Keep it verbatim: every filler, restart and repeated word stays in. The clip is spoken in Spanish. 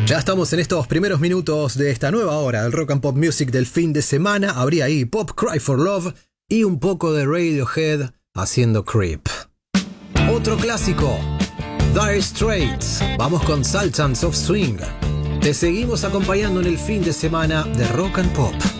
Ya estamos en estos primeros minutos de esta nueva hora del Rock and Pop Music del fin de semana. Habría ahí Pop Cry for Love y un poco de Radiohead haciendo Creep. Otro clásico, Dire Straits. Vamos con Sultans of Swing. Te seguimos acompañando en el fin de semana de Rock and Pop.